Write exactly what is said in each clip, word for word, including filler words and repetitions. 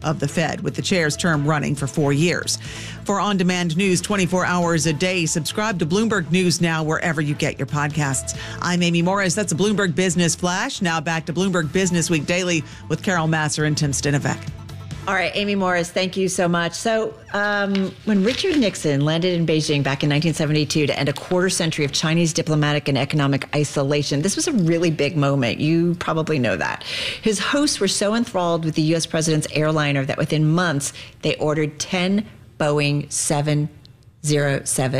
of the Fed, with the chair's term running for four years. For on-demand news twenty-four hours a day, subscribe to Bloomberg News Now wherever you get your podcasts. I'm Amy Morris. That's a Bloomberg Business Flash. Now back to Bloomberg Business Week Daily with Carol Massar and Tim Stinovec. All right, Amy Morris, thank you so much. So um, when Richard Nixon landed in Beijing back in nineteen seventy-two to end a quarter century of Chinese diplomatic and economic isolation, this was a really big moment. You probably know that. His hosts were so enthralled with the U S president's airliner that within months, they ordered ten Boeing seven oh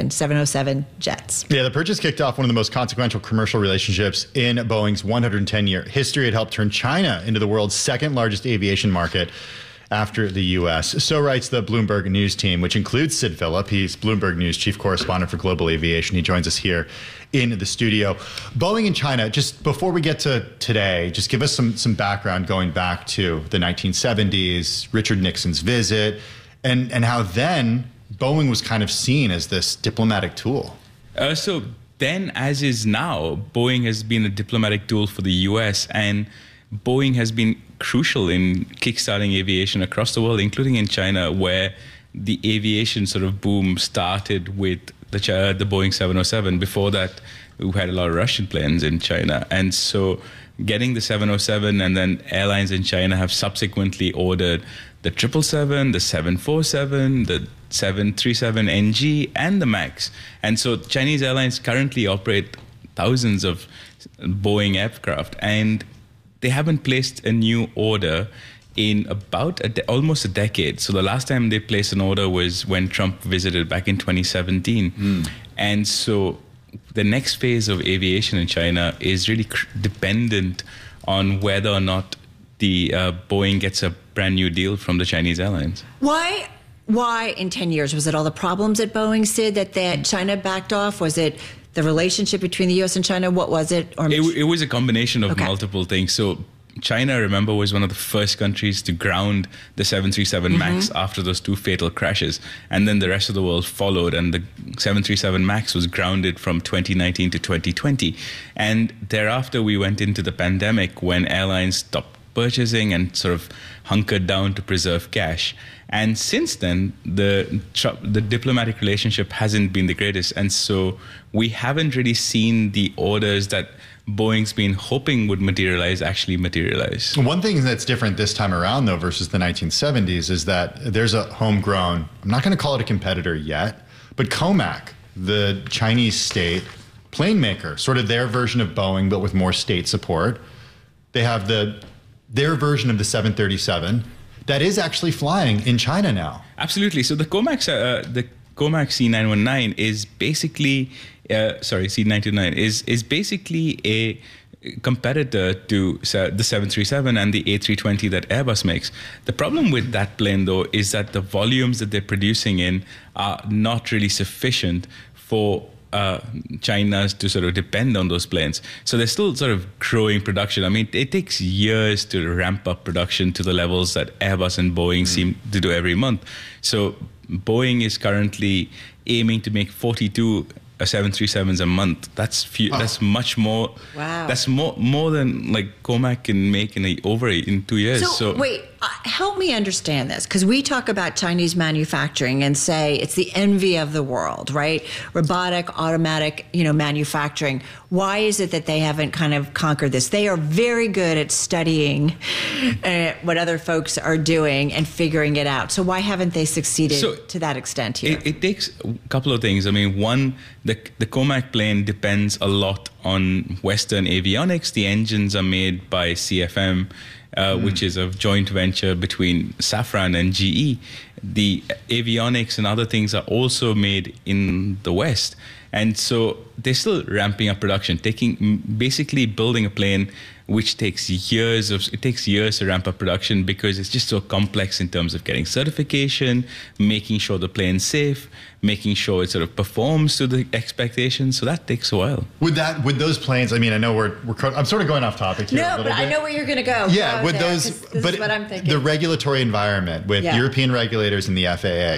seven jets. Yeah, the purchase kicked off one of the most consequential commercial relationships in Boeing's one hundred ten year history. It helped turn China into the world's second largest aviation market after the U S. So writes the Bloomberg News team, which includes Sid Phillip. He's Bloomberg News chief correspondent for global aviation. He joins us here in the studio. Boeing and China, just before we get to today, just give us some, some background going back to the nineteen seventies, Richard Nixon's visit, and, and how then Boeing was kind of seen as this diplomatic tool. Uh, so then, as is now, Boeing has been a diplomatic tool for the U S, and Boeing has been crucial in kickstarting aviation across the world, including in China, where the aviation sort of boom started with the, the Boeing seven oh seven. Before that, we had a lot of Russian planes in China. And so getting the seven oh seven, and then airlines in China have subsequently ordered the triple seven, the seven forty-seven, the seven thirty-seven N G, and the MAX. And so Chinese airlines currently operate thousands of Boeing aircraft, and they haven't placed a new order in about a de- almost a decade. So the last time they placed an order was when Trump visited back in twenty seventeen. Mm. And so the next phase of aviation in China is really cr- dependent on whether or not the uh, Boeing gets a brand new deal from the Chinese airlines. Why? Why in ten years? Was it all the problems at Boeing, Sid, that, that China backed off? Was it the relationship between the U S and China? What was it? Or it, it was a combination of okay. multiple things. So China, remember, was one of the first countries to ground the seven thirty-seven mm-hmm. MAX after those two fatal crashes. And then the rest of the world followed, and the seven thirty-seven MAX was grounded from twenty nineteen to twenty twenty. And thereafter, we went into the pandemic when airlines stopped purchasing and sort of hunkered down to preserve cash. And since then, the the diplomatic relationship hasn't been the greatest. And so we haven't really seen the orders that Boeing's been hoping would materialize actually materialize. One thing that's different this time around, though, versus the nineteen seventies is that there's a homegrown, I'm not going to call it a competitor yet, but Comac, the Chinese state plane maker, sort of their version of Boeing, but with more state support. They have the their version of the seven thirty-seven that is actually flying in China now. Absolutely. So the Comac, uh, the Comac C nine nineteen is basically, uh, sorry, C nine twenty-nine is is basically a competitor to the seven thirty-seven and the A three twenty that Airbus makes. The problem with that plane, though, is that the volumes that they're producing in are not really sufficient for Uh, China to sort of depend on those planes. So they're still sort of growing production. I mean, it takes years to ramp up production to the levels that Airbus and Boeing mm. seem to do every month. So Boeing is currently aiming to make forty-two seven thirty-sevens a month. That's few, oh. That's much more. Wow. That's more more than like Comac can make in a, over a, in two years. So, so wait, uh, help me understand this, because we talk about Chinese manufacturing and say it's the envy of the world, right? Robotic, automatic, you know, manufacturing. Why is it that they haven't kind of conquered this? They are very good at studying uh, what other folks are doing and figuring it out. So why haven't they succeeded so to that extent here? It, it takes a couple of things. I mean, one, the the Comac plane depends a lot on Western avionics. The engines are made by C F M, uh, mm. which is a joint venture between Safran and G E. The avionics and other things are also made in the West. And so they're still ramping up production, taking basically building a plane which takes years of it takes years to ramp up production because it's just so complex in terms of getting certification, making sure the plane's safe, making sure it sort of performs to the expectations. So that takes a while. With that, with those planes, I mean, I know we're we're I'm sort of going off topic here. No, a little but bit. I know where you're going to go. Yeah, go with there, those, this but is what I'm thinking. The regulatory environment with yeah. European regulators and the F A A.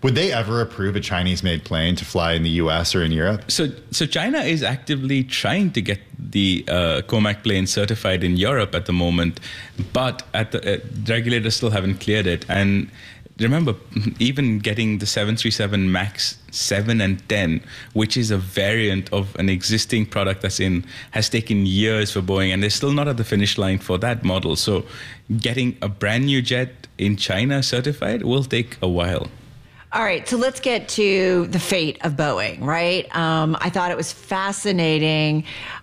Would they ever approve a Chinese-made plane to fly in the U S or in Europe? So, so China is actively trying to get the uh, COMAC plane certified in Europe at the moment, but at the uh, regulators still haven't cleared it. And remember, even getting the seven thirty-seven MAX seven and ten, which is a variant of an existing product that's in, has taken years for Boeing, and they're still not at the finish line for that model. So getting a brand new jet in China certified will take a while. All right, so let's get to the fate of Boeing, right? Um, I thought it was fascinating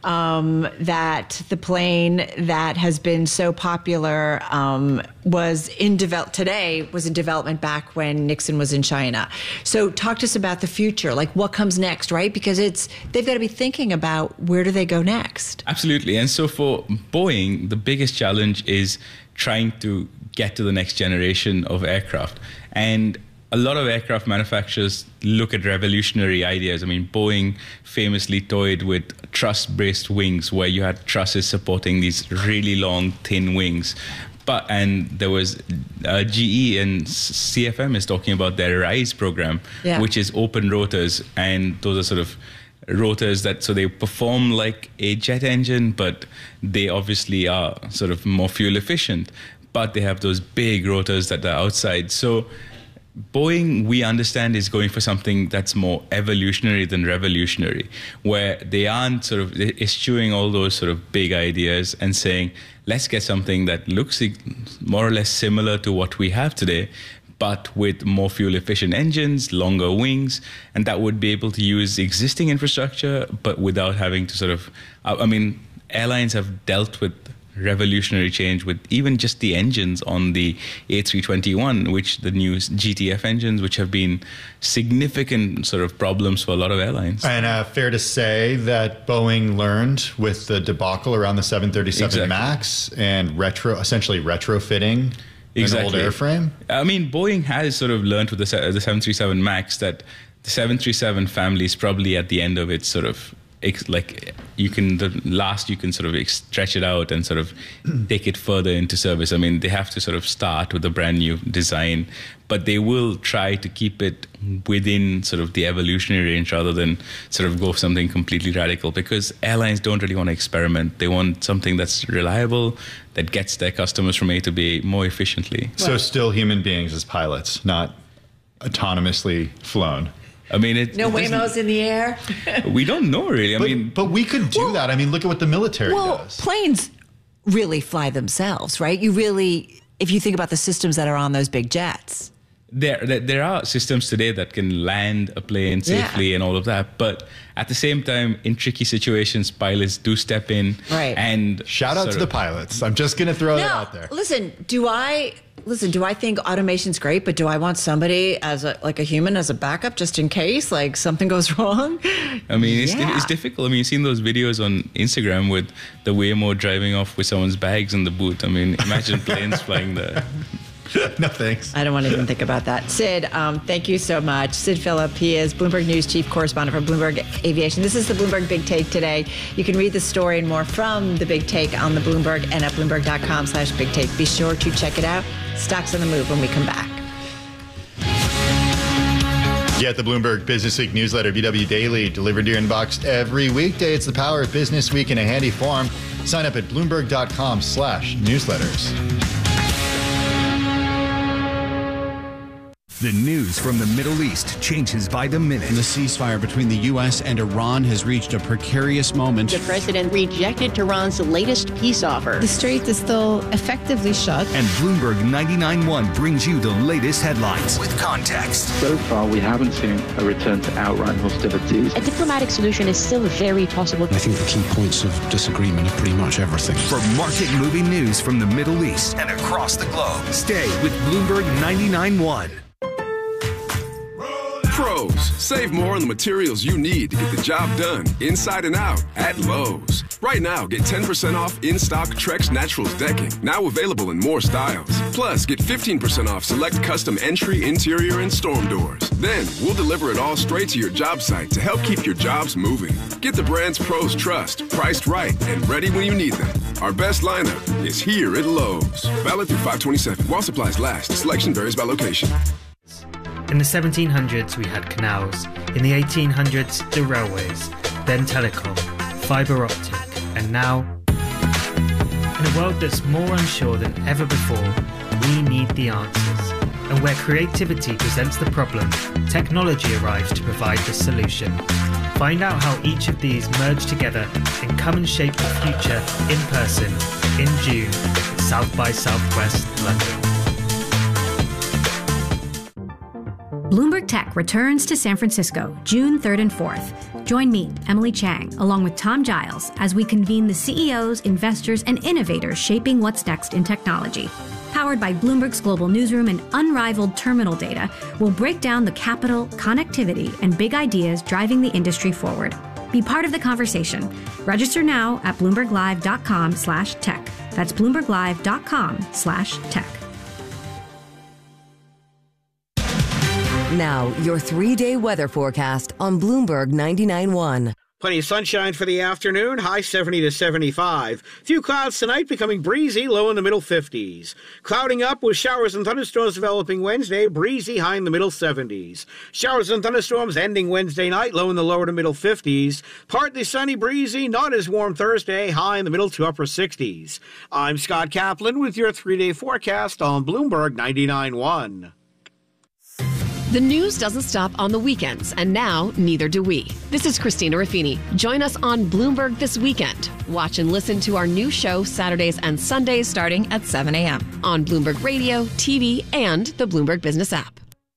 um, that the plane that has been so popular um, was in develop today was in development back when Nixon was in China. So talk to us about the future, like what comes next, right? Because it's they've got to be thinking about where do they go next. Absolutely, and so for Boeing, the biggest challenge is trying to get to the next generation of aircraft. And a lot of aircraft manufacturers look at revolutionary ideas. I mean, Boeing famously toyed with truss-braced wings, where you had trusses supporting these really long, thin wings. But and there was uh, G E and C F M is talking about their RISE program, yeah. which is open rotors, and those are sort of rotors that so they perform like a jet engine, but they obviously are sort of more fuel efficient. But they have those big rotors that are outside. So Boeing, we understand, is going for something that's more evolutionary than revolutionary, where they aren't sort of eschewing all those sort of big ideas and saying, let's get something that looks more or less similar to what we have today, but with more fuel-efficient engines, longer wings, and that would be able to use existing infrastructure, but without having to sort of, I mean, airlines have dealt with revolutionary change with even just the engines on the A three twenty-one, which the new G T F engines, which have been significant sort of problems for a lot of airlines. And uh, fair to say that Boeing learned with the debacle around the seven thirty-seven exactly. MAX and retro, essentially retrofitting exactly. an old airframe. I mean, Boeing has sort of learned with the, the seven thirty-seven MAX that the seven thirty-seven family is probably at the end of its sort of like you can the last you can sort of stretch it out and sort of take it further into service. I mean, they have to sort of start with a brand new design, but they will try to keep it within sort of the evolutionary range rather than sort of go for something completely radical, because airlines don't really want to experiment. They want something that's reliable, that gets their customers from A to B more efficiently. So still human beings as pilots, not autonomously flown. I mean, it, no it Waymos in the air. We don't know really. I but, mean, but we could do well, that. I mean, look at what the military well, does. Planes really fly themselves, right? You really, if you think about the systems that are on those big jets. There, there, there are systems today that can land a plane safely yeah. and all of that. But at the same time, in tricky situations, pilots do step in. Right. And shout out to the pilots. I'm just going to throw no, that out there. Listen, do I listen? Do I think automation's great? But do I want somebody as a like a human as a backup just in case like something goes wrong? I mean, it's, yeah. it's difficult. I mean, you've seen those videos on Instagram with the Waymo driving off with someone's bags in the boot. I mean, imagine planes flying there. No, thanks. I don't want to even think about that. Sid, um, thank you so much. Sid Phillip, he is Bloomberg News Chief Correspondent for Bloomberg Aviation. This is the Bloomberg Big Take today. You can read the story and more from the Big Take on the Bloomberg and at Bloomberg.com slash Big Take. Be sure to check it out. Stocks on the move when we come back. Get the Bloomberg Business Week newsletter, B W Daily, delivered to your inbox every weekday. It's the power of Business Week in a handy form. Sign up at Bloomberg.com slash newsletters. The news from the Middle East changes by the minute. The ceasefire between the U S and Iran has reached a precarious moment. The president rejected Tehran's latest peace offer. The strait is still effectively shut. And Bloomberg ninety-nine point one brings you the latest headlines with context. So far, we haven't seen a return to outright hostilities. A diplomatic solution is still very possible. I think the key points of disagreement are pretty much everything. For market-moving news from the Middle East and across the globe, stay with Bloomberg ninety-nine point one. Pros, save more on the materials you need to get the job done inside and out at Lowe's. Right now, get ten percent off in-stock Trex Naturals decking, now available in more styles. Plus, get fifteen percent off select custom entry, interior, and storm doors. Then, we'll deliver it all straight to your job site to help keep your jobs moving. Get the brands pros trust, priced right, and ready when you need them. Our best lineup is here at Lowe's. Valid through five twenty-seven. While supplies last, selection varies by location. In the seventeen hundreds, we had canals. In the eighteen hundreds, the railways. Then telecom, fibre optic, and now, in a world that's more unsure than ever before, we need the answers. And where creativity presents the problem, technology arrives to provide the solution. Find out how each of these merge together and come and shape the future in person in June at South by Southwest London. Bloomberg Tech returns to San Francisco June third and fourth. Join me, Emily Chang, along with Tom Giles, as we convene the C E Os, investors, and innovators shaping what's next in technology. Powered by Bloomberg's global newsroom and unrivaled terminal data, we'll break down the capital, connectivity, and big ideas driving the industry forward. Be part of the conversation. Register now at bloomberglive.com slash tech. That's bloomberglive.com slash tech. Now, your three-day weather forecast on Bloomberg ninety-nine point one. Plenty of sunshine for the afternoon, high seventy to seventy-five. Few clouds tonight, becoming breezy, low in the middle fifties. Clouding up with showers and thunderstorms developing Wednesday, breezy, high in the middle seventies. Showers and thunderstorms ending Wednesday night, low in the lower to middle fifties. Partly sunny, breezy, not as warm Thursday, high in the middle to upper sixties. I'm Scott Kaplan with your three-day forecast on Bloomberg ninety-nine point one. The news doesn't stop on the weekends, and now neither do we. This is Christina Ruffini. Join us on Bloomberg this weekend. Watch and listen to our new show Saturdays and Sundays starting at seven a.m. on Bloomberg Radio, T V, and the Bloomberg Business app.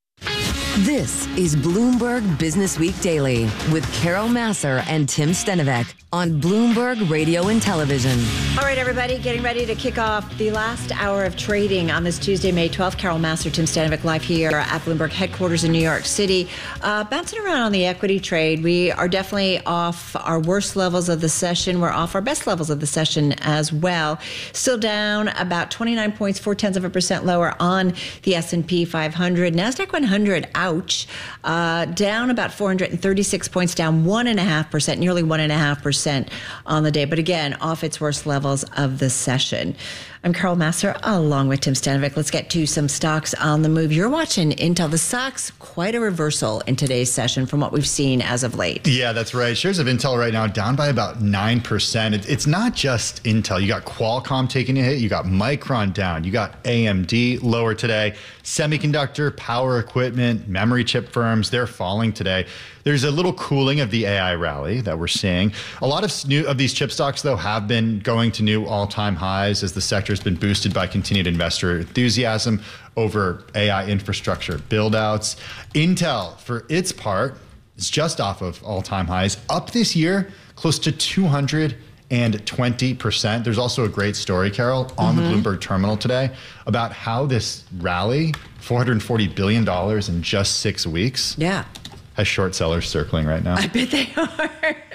This is Bloomberg Business Week Daily with Carol Massar and Tim Stenovec on Bloomberg Radio and Television. All right, everybody, getting ready to kick off the last hour of trading on this Tuesday, May twelfth. Carol Massar, Tim Stenovec live here at Bloomberg headquarters in New York City. Uh, bouncing around on the equity trade, we are definitely off our worst levels of the session. We're off our best levels of the session as well. Still down about twenty-nine points, four tenths of a percent lower on the S and P five hundred. NASDAQ one hundred, ouch, uh, down about four hundred thirty-six points, down one point five percent, nearly one point five percent on the day. But again, off its worst levels of the session. I'm Carol Massar along with Tim Stenovec. Let's get to some stocks on the move. You're watching Intel. The stock's quite a reversal in today's session from what we've seen as of late. Yeah, that's right. Shares of Intel right now down by about nine percent. It, it's not just Intel. You got Qualcomm taking a hit. You got Micron down. You got A M D lower today. Semiconductor, power equipment, memory chip firms, they're falling today. There's a little cooling of the A I rally that we're seeing. A lot of new of these chip stocks, though, have been going to new all-time highs as the sector has been boosted by continued investor enthusiasm over A I infrastructure build-outs. Intel, for its part, is just off of all-time highs, up this year close to two hundred twenty percent. There's also a great story, Carol, on mm-hmm. the Bloomberg terminal today about how this rally, four hundred forty billion dollars in just six weeks. Yeah. Has short sellers circling right now. I bet they are.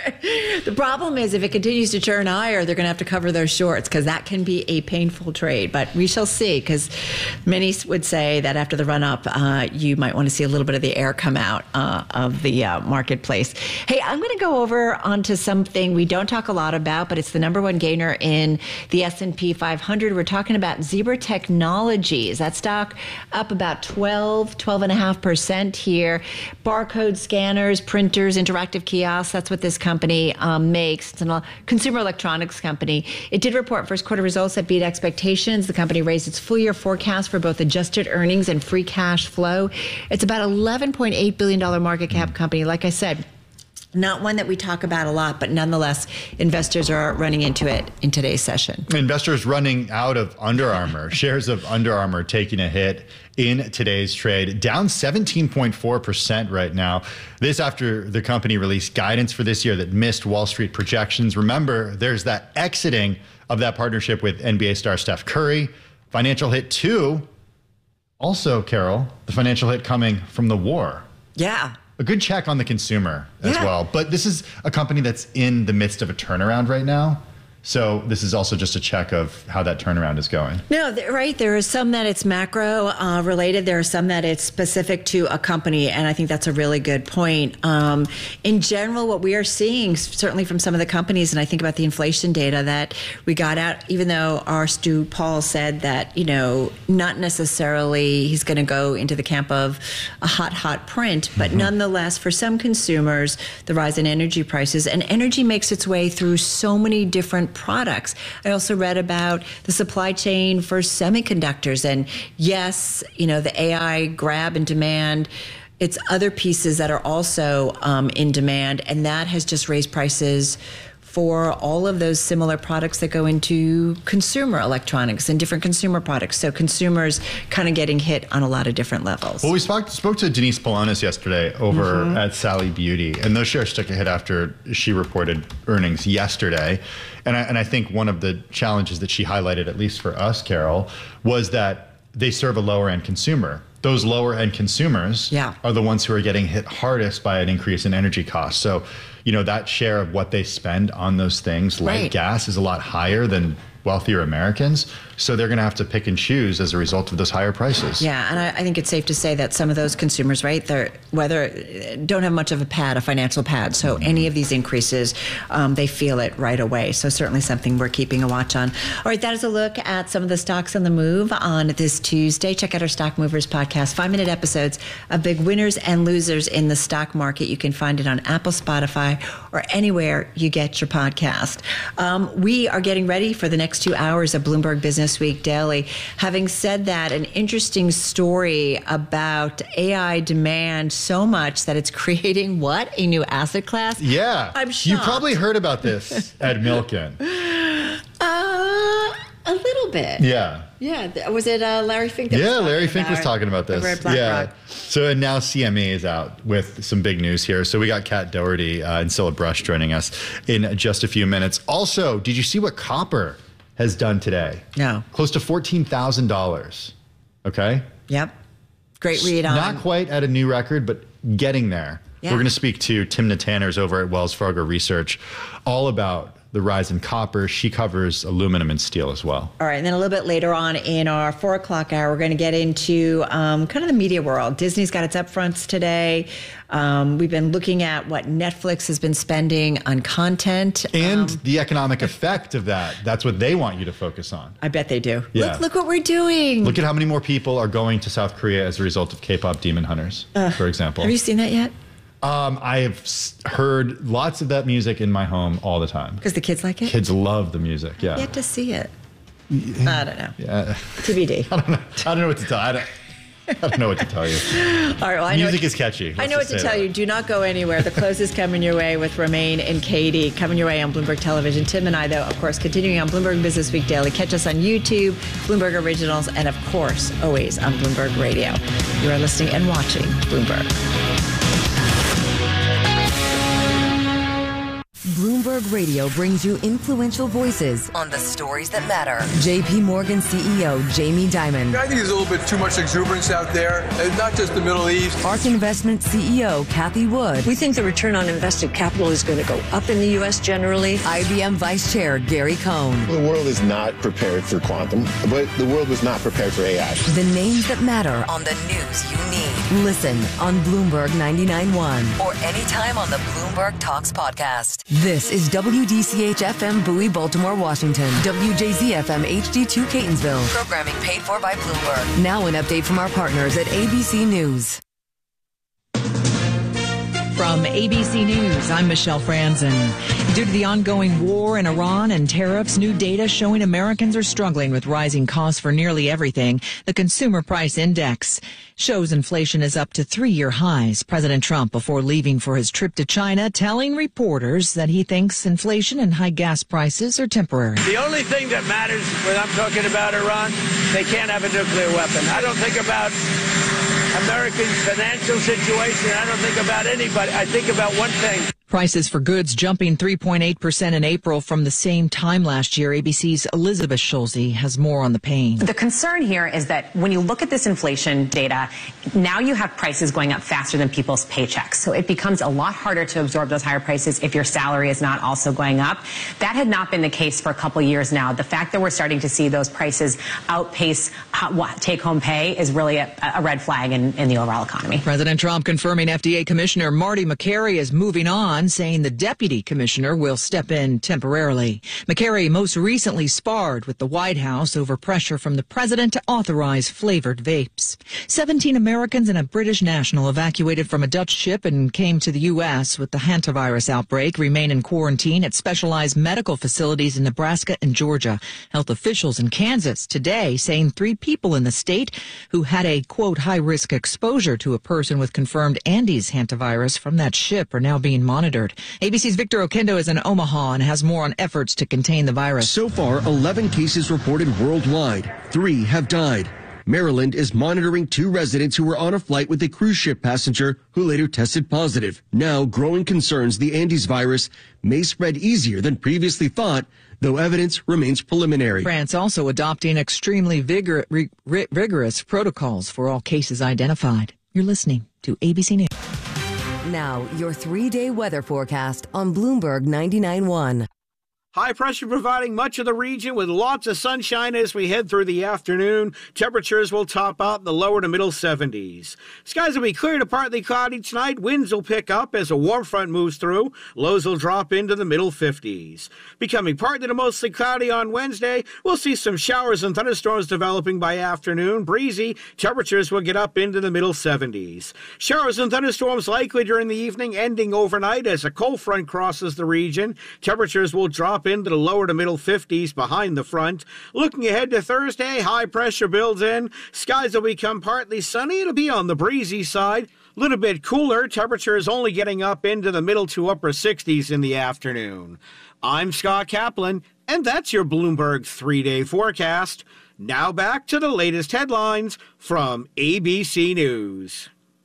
The problem is if it continues to turn higher, they're going to have to cover those shorts because that can be a painful trade. But we shall see, because many would say that after the run-up, uh, you might want to see a little bit of the air come out uh, of the uh, marketplace. Hey, I'm going to go over onto something we don't talk a lot about, but it's the number one gainer in the S and P five hundred. We're talking about Zebra Technologies. That stock up about twelve, twelve point five percent here. Barcode scanners, printers, interactive kiosks. That's what this company um, makes. It's a consumer electronics company. It did report first quarter results that beat expectations. The company raised its full year forecast for both adjusted earnings and free cash flow. It's about eleven point eight billion dollars market cap company. Like I said, not one that we talk about a lot, but nonetheless, investors are running into it in today's session. Investors running out of Under Armour. Shares of Under Armour taking a hit in today's trade, down seventeen point four percent right now. This after the company released guidance for this year that missed Wall Street projections. Remember, there's that exiting of that partnership with N B A star Steph Curry. Financial hit two. Also, Carol, the financial hit coming from the war. Yeah. A good check on the consumer as yeah. well. But this is a company that's in the midst of a turnaround right now. So this is also just a check of how that turnaround is going. No, right. There is some that it's macro uh, related. There are some that it's specific to a company. And I think that's a really good point. Um, in general, what we are seeing, certainly from some of the companies, and I think about the inflation data that we got out, even though our Stu Paul said that, you know, not necessarily he's going to go into the camp of a hot, hot print, but mm-hmm. nonetheless, for some consumers, the rise in energy prices, and energy makes its way through so many different products. I also read about the supply chain for semiconductors, and yes, you know, the A I grab and demand, it's other pieces that are also um, in demand, and that has just raised prices for all of those similar products that go into consumer electronics and different consumer products. So consumers kind of getting hit on a lot of different levels. Well, we spoke, spoke to Denise Polonis yesterday over mm-hmm. at Sally Beauty, and those shares took a hit after she reported earnings yesterday. And I, and I think one of the challenges that she highlighted, at least for us, Carol, was that they serve a lower end consumer. Those lower end consumers yeah. are the ones who are getting hit hardest by an increase in energy costs. So, you know, that share of what they spend on those things, like right. gas, is a lot higher than wealthier Americans. So they're going to have to pick and choose as a result of those higher prices. Yeah, and I, I think it's safe to say that some of those consumers, right, they're whether don't have much of a pad, a financial pad. So mm-hmm. any of these increases, um, they feel it right away. So certainly something we're keeping a watch on. All right, that is a look at some of the stocks on the move on this Tuesday. Check out our Stock Movers podcast, five-minute episodes of big winners and losers in the stock market. You can find it on Apple, Spotify, or anywhere you get your podcast. Um, we are getting ready for the next two hours of Bloomberg Business Week Daily. Having said that, an interesting story about A I demand so much that it's creating what? A new asset class? Yeah. I'm shocked. You probably heard about this at Milken. Uh, a little bit. Yeah. Yeah. Was it uh, Larry Fink? That yeah, was Larry Fink about, was talking about this. over at BlackRock. Yeah. So and now C M E is out with some big news here. So we got Kat Doherty uh, and Scilla Brush joining us in just a few minutes. Also, did you see what copper has done today? No. Close to fourteen thousand dollars. Okay? Yep. Great read on. Not quite at a new record, but getting there. Yeah. We're going to speak to Timna Tanners over at Wells Fargo Research all about the rise in copper. She covers aluminum and steel as well. All right, and then a little bit later on in our four o'clock hour, we're going to get into um, kind of the media world. Disney's got its upfronts today. Um, we've been looking at what Netflix has been spending on content. And um, the economic effect of that. That's what they want you to focus on. I bet they do. Yeah. Look, look what we're doing. Look at how many more people are going to South Korea as a result of K-pop Demon Hunters, uh, for example. Have you seen that yet? Um, I have heard lots of that music in my home all the time. Because the kids like it? Kids love the music, yeah. You have to see it. I don't know. Yeah. T B D. I don't know. I don't know what to tell. I don't, I don't know what to tell you. All right. Well, I music know is catchy. I know what to tell that. you. Do not go anywhere. The close is coming your way with Romaine and Katie coming your way on Bloomberg Television. Tim and I, though, of course, continuing on Bloomberg Business Week Daily. Catch us on YouTube, Bloomberg Originals, and of course, always on Bloomberg Radio. You are listening and watching Bloomberg. Bloomberg Radio brings you influential voices on the stories that matter. J P Morgan C E O Jamie Dimon. I think there's a little bit too much exuberance out there, and not just the Middle East. ARK Investment C E O Kathy Wood. We think the return on invested capital is going to go up in the U S generally. I B M Vice Chair Gary Cohn. The world is not prepared for quantum, but the world was not prepared for A I. The names that matter on the news you need. Listen on Bloomberg ninety-nine point one or anytime on the Bloomberg Talks podcast. This is W D C H F M Bowie, Baltimore, Washington. W J Z F M H D two Catonsville. Programming paid for by Bloomberg. Now an update from our partners at A B C News. From A B C News, I'm Michelle Franzen. Due to the ongoing war in Iran and tariffs, new data showing Americans are struggling with rising costs for nearly everything. The Consumer Price Index shows inflation is up to three-year highs. President Trump, before leaving for his trip to China, telling reporters that he thinks inflation and high gas prices are temporary. The only thing that matters when I'm talking about Iran, they can't have a nuclear weapon. I don't think about Americans' financial situation. I don't think about anybody. I think about one thing. Prices for goods jumping three point eight percent in April from the same time last year. A B C's Elizabeth Schulze has more on the pain. The concern here is that when you look at this inflation data, now you have prices going up faster than people's paychecks. So it becomes a lot harder to absorb those higher prices if your salary is not also going up. That had not been the case for a couple years now. The fact that we're starting to see those prices outpace take-home pay is really a, a red flag in, in the overall economy. President Trump confirming F D A Commissioner Marty Makary is moving on, saying the deputy commissioner will step in temporarily. Makary most recently sparred with the White House over pressure from the president to authorize flavored vapes. seventeen Americans and a British national evacuated from a Dutch ship and came to the U S with the hantavirus outbreak remain in quarantine at specialized medical facilities in Nebraska and Georgia. Health officials in Kansas today saying three people in the state who had a, quote, high-risk exposure to a person with confirmed Andes hantavirus from that ship are now being monitored. A B C's Victor Okendo is in Omaha and has more on efforts to contain the virus. So far, eleven cases reported worldwide. Three have died. Maryland is monitoring two residents who were on a flight with a cruise ship passenger who later tested positive. Now, growing concerns the Andes virus may spread easier than previously thought, though evidence remains preliminary. France also adopting extremely vigor- rig- rigorous protocols for all cases identified. You're listening to A B C News. Now, your three-day weather forecast on Bloomberg ninety-nine point one. High pressure providing much of the region with lots of sunshine as we head through the afternoon. Temperatures will top out in the lower to middle seventies. Skies will be clear to partly cloudy tonight. Winds will pick up as a warm front moves through. Lows will drop into the middle fifties. Becoming partly to mostly cloudy on Wednesday. We'll see some showers and thunderstorms developing by afternoon. Breezy. Temperatures will get up into the middle seventies. Showers and thunderstorms likely during the evening, ending overnight as a cold front crosses the region. Temperatures will drop into the lower to middle fifties behind the front. Looking ahead to Thursday, high pressure builds in. Skies will become partly sunny. It'll be on the breezy side. A little bit cooler. Temperatures only getting up into the middle to upper sixties in the afternoon. I'm Scott Kaplan, and that's your Bloomberg three-day forecast. Now back to the latest headlines from A B C News.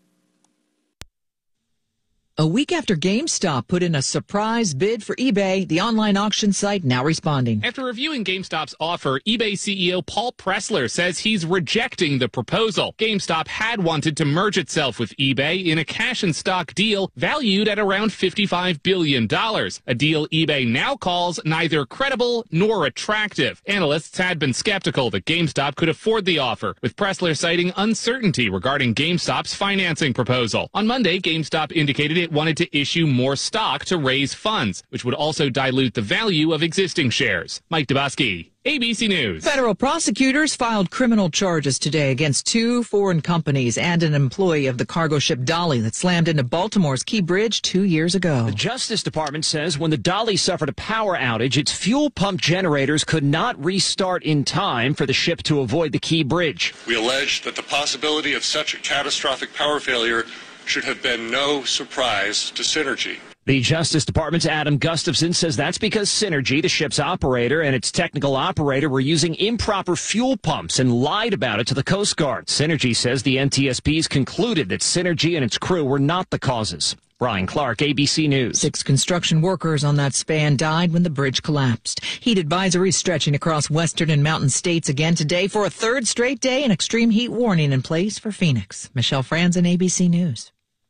A week after GameStop put in a surprise bid for eBay, the online auction site now responding. After reviewing GameStop's offer, eBay C E O Paul Pressler says he's rejecting the proposal. GameStop had wanted to merge itself with eBay in a cash and stock deal valued at around fifty-five billion dollars, a deal eBay now calls neither credible nor attractive. Analysts had been skeptical that GameStop could afford the offer, with Pressler citing uncertainty regarding GameStop's financing proposal. On Monday, GameStop indicated it wanted to issue more stock to raise funds, which would also dilute the value of existing shares. Mike Dubosky, A B C News. Federal prosecutors filed criminal charges today against two foreign companies and an employee of the cargo ship Dolly that slammed into Baltimore's Key Bridge two years ago. The Justice Department says when the Dolly suffered a power outage, its fuel pump generators could not restart in time for the ship to avoid the Key Bridge. We allege that the possibility of such a catastrophic power failure should have been no surprise to Synergy. The Justice Department's Adam Gustafson says that's because Synergy, the ship's operator, and its technical operator were using improper fuel pumps and lied about it to the Coast Guard. Synergy says the N T S Bs concluded that Synergy and its crew were not the causes. Brian Clark, A B C News. Six construction workers on that span died when the bridge collapsed. Heat advisories stretching across western and mountain states again today for a third straight day. An extreme heat warning in place for Phoenix. Michelle Franzen, A B C News.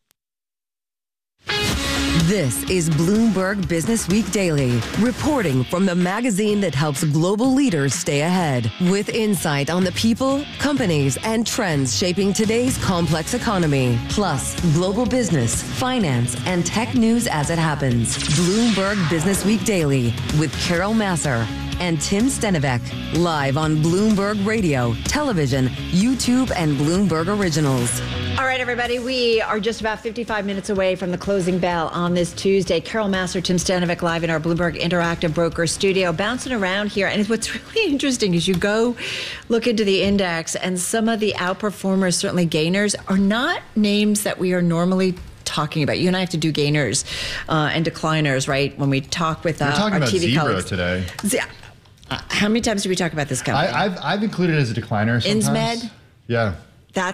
This is Bloomberg Business Week Daily, reporting from the magazine that helps global leaders stay ahead, with insight on the people, companies, and trends shaping today's complex economy, plus global business, finance, and tech news as it happens. Bloomberg Business Week Daily with Carol Massar and Tim Stenivek, live on Bloomberg Radio, television, YouTube, and Bloomberg Originals. All right, everybody, we are just about fifty-five minutes away from the closing bell on this Tuesday. Carol Massar, Tim Stenivek, live in our Bloomberg Interactive Broker studio, bouncing around here. And what's really interesting is you go look into the index, and some of the outperformers, certainly gainers, are not names that we are normally talking about. You and I have to do gainers uh, and decliners, right? When we talk with uh, We're talking our about T V Zebra colleagues today. Yeah. Uh, how many times do we talk about this company? I, I've I've included it as a decliner sometimes. Insmed? Yeah. That's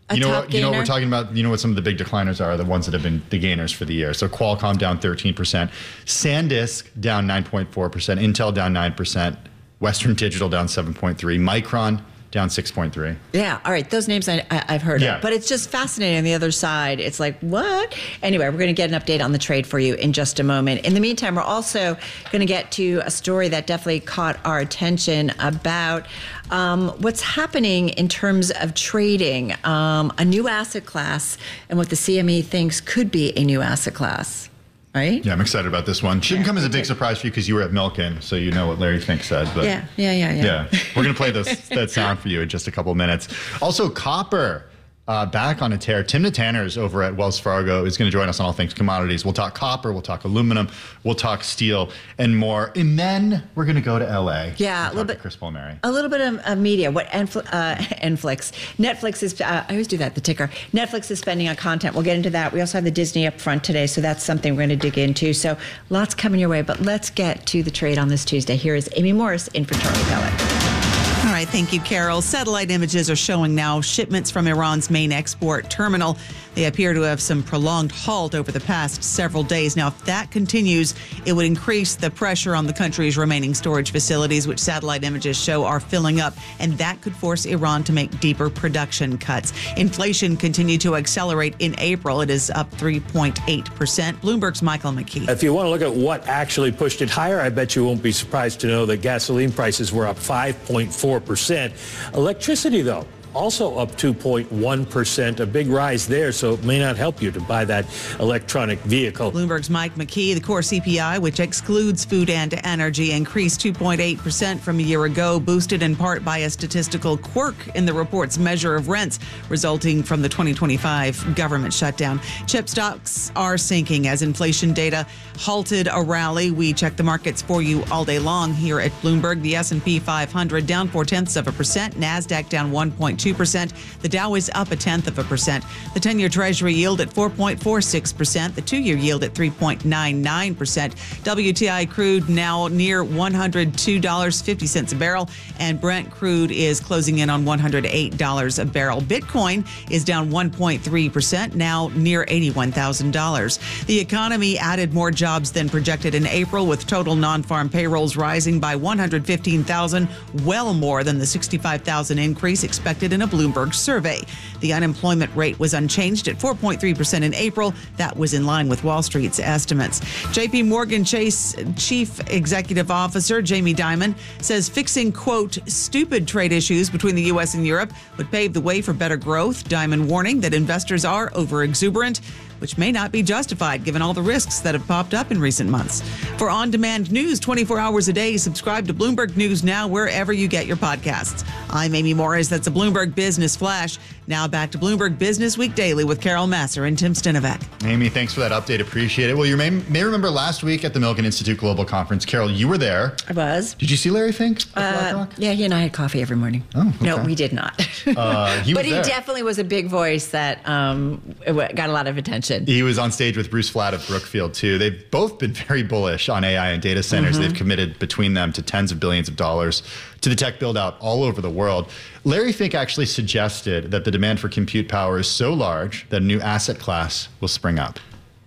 A you know top what? You know what gainer? we're talking about. You know what some of the big decliners are. The ones that have been the gainers for the year. So Qualcomm down thirteen percent, SanDisk down nine point four percent, Intel down nine percent, Western Digital down seven point three, Micron down six point three. Yeah. All right. Those names I, I, I've heard Yeah. of. But it's just fascinating on the other side. It's like, what? Anyway, we're going to get an update on the trade for you in just a moment. In the meantime, we're also going to get to a story that definitely caught our attention about um, what's happening in terms of trading, um, a new asset class, and what the C M E thinks could be a new asset class. Right? Yeah, I'm excited about this one. Shouldn't come as a big surprise for you because you were at Milken, so you know what Larry Fink said. But Yeah, yeah, yeah, yeah. Yeah, we're going to play this, that sound for you in just a couple minutes. Also, copper uh, back on a tear. Timna Tanners over at Wells Fargo is going to join us on All Things Commodities. We'll talk copper, we'll talk aluminum, we'll talk steel, and more. And then we're going to go to L A. Yeah, a little bit. Chris Palmieri. A little bit of, of media. What Enfl- uh, Netflix? Netflix is. Uh, I always do that. The ticker. Netflix is spending on content. We'll get into that. We also have the Disney up front today, so that's something we're going to dig into. So lots coming your way. But let's get to the trade on this Tuesday. Here is Amy Morris in for Charlie Pellet. All right, thank you, Carol. Satellite images are showing now shipments from Iran's main export terminal. They appear to have some prolonged halt over the past several days. Now, if that continues, it would increase the pressure on the country's remaining storage facilities, which satellite images show are filling up, and that could force Iran to make deeper production cuts. Inflation continued to accelerate in April. It is up three point eight percent. Bloomberg's Michael McKee. If you want to look at what actually pushed it higher, I bet you won't be surprised to know that gasoline prices were up five point four percent. Electricity, though, also up two point one percent, a big rise there, so it may not help you to buy that electronic vehicle. Bloomberg's Mike McKee. The core C P I, which excludes food and energy, increased two point eight percent from a year ago, boosted in part by a statistical quirk in the report's measure of rents resulting from the twenty twenty-five government shutdown. Chip stocks are sinking as inflation data halted a rally. We check the markets for you all day long here at Bloomberg. The S and P five hundred down four-tenths of a percent. NASDAQ down one point two percent. The Dow is up a tenth of a percent. The ten-year Treasury yield at four point four six percent. The two-year yield at three point nine nine percent. W T I crude now near one hundred two dollars and fifty cents a barrel, and Brent crude is closing in on one hundred eight dollars a barrel. Bitcoin is down one point three percent, now near eighty-one thousand dollars. The economy added more jobs than projected in April, with total non-farm payrolls rising by one hundred fifteen thousand, well more than the sixty-five thousand increase expected in a Bloomberg survey. The unemployment rate was unchanged at four point three percent in April. That was in line with Wall Street's estimates. J P Morgan Chase Chief Executive Officer Jamie Dimon says fixing, quote, stupid trade issues between the U S and Europe would pave the way for better growth. Dimon warning that investors are over-exuberant, which may not be justified given all the risks that have popped up in recent months. For on-demand news twenty-four hours a day, subscribe to Bloomberg News Now wherever you get your podcasts. I'm Amy Morris. That's a Bloomberg Business Flash. Now back to Bloomberg Business Week Daily with Carol Masser and Tim Stinovec. Amy, thanks for that update. Appreciate it. Well, you may, may remember last week at the Milken Institute Global Conference, Carol, you were there. I was. Did you see Larry Fink? Uh, yeah, he and I had coffee every morning. Oh, okay. No, we did not. Uh, he was but he there. definitely was a big voice that um, got a lot of attention. He was on stage with Bruce Flatt of Brookfield, too. They've both been very bullish on A I and data centers. Mm-hmm. They've committed between them to tens of billions of dollars to the tech build-out all over the world. Larry Fink actually suggested that the demand for compute power is so large that a new asset class will spring up.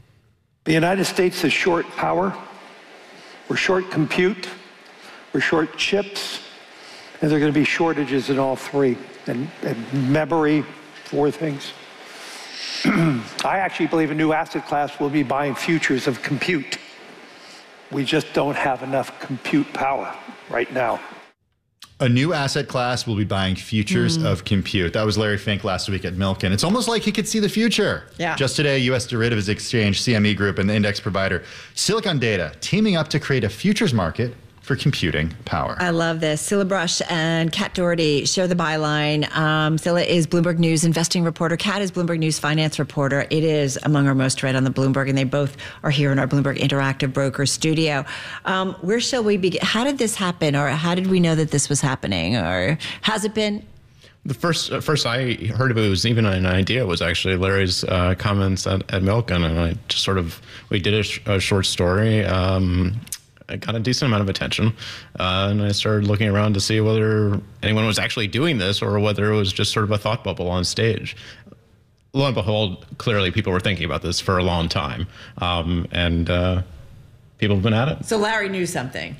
The United States is short power, we're short compute, we're short chips, and there are going to be shortages in all three, and, and memory, four things. I actually believe a new asset class will be buying futures of compute. We just don't have enough compute power right now. A new asset class will be buying futures mm. of compute. That was Larry Fink last week at Milken. It's almost like he could see the future. Yeah. Just today, U S derivatives exchange, C M E Group, and the index provider Silicon Data teaming up to create a futures market for computing power. I love this. Scylla Brush and Kat Doherty share the byline. Um, Scylla is Bloomberg News investing reporter. Kat is Bloomberg News finance reporter. It is among our most read on the Bloomberg, and they both are here in our Bloomberg Interactive Broker studio. Um, where shall we begin? How did this happen, or how did we know that this was happening, or has it been? The first uh, first I heard of it was even an idea was actually Larry's uh, comments at, at Milken, and I just sort of, we did a, sh- a short story. Um, got a decent amount of attention. Uh, and I started looking around to see whether anyone was actually doing this or whether it was just sort of a thought bubble on stage. Lo and behold, clearly people were thinking about this for a long time. Um, and uh, people have been at it. So Larry knew something.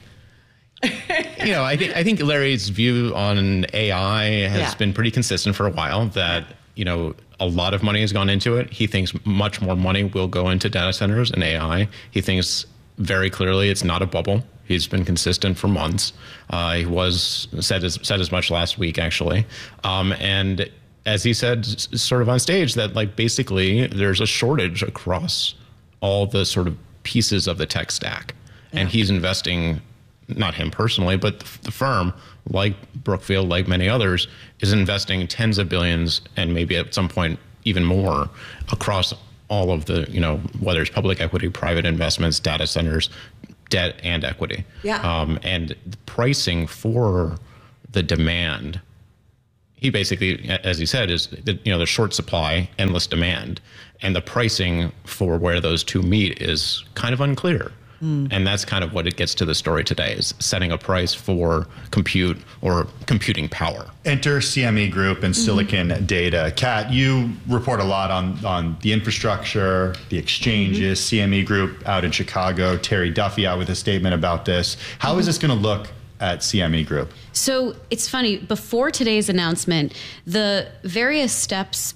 You know, I think I think Larry's view on A I has Yeah. been pretty consistent for a while, that, you know, a lot of money has gone into it. He thinks much more money will go into data centers and A I. He thinks very clearly it's not a bubble. He's been consistent for months. Uh, he was said as, said as much last week, actually. Um, and as he said s- sort of on stage, that like basically there's a shortage across all the sort of pieces of the tech stack. And he's investing, not him personally, but the firm, like Brookfield, like many others, is investing tens of billions and maybe at some point even more across all of the, you know, whether it's public equity, private investments, data centers, debt and equity. Yeah. Um, and the pricing for the demand, he basically, as he said, is that, you know, the short supply, endless demand, and the pricing for where those two meet is kind of unclear. Mm. And that's kind of what it gets to the story today, is setting a price for compute or computing power. Enter C M E Group and Silicon mm-hmm. Data. Kat, you report a lot on, on the infrastructure, the exchanges, mm-hmm. C M E Group out in Chicago. Terry Duffy out with a statement about this. How mm-hmm. is this going to look at C M E Group? So it's funny, before today's announcement, the various steps,